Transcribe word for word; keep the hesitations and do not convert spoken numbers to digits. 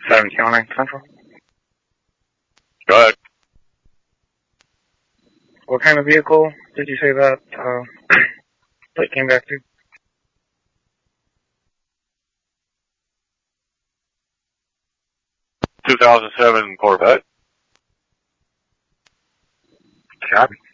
seventeen oh nine Central. Go ahead. What kind of vehicle did you say that uh, plate came back to? two thousand seven Corvette. Copy.